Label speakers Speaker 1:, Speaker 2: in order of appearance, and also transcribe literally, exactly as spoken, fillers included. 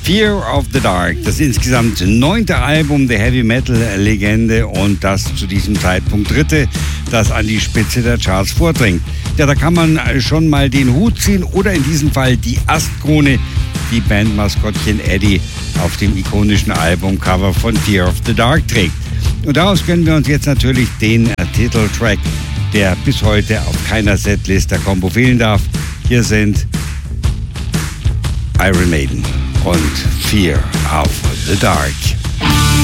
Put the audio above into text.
Speaker 1: Fear of the Dark, das insgesamt neunte Album der Heavy-Metal-Legende und das zu diesem Zeitpunkt dritte, das an die Spitze der Charts vordringt. Ja, da kann man schon mal den Hut ziehen oder in diesem Fall die Astkrone, die Bandmaskottchen Eddie auf dem ikonischen Albumcover von Fear of the Dark trägt. Und daraus gönnen wir uns jetzt natürlich den Titeltrack, der bis heute auf keiner Setlist der Combo fehlen darf. Hier sind Iron Maiden und Fear of the Dark.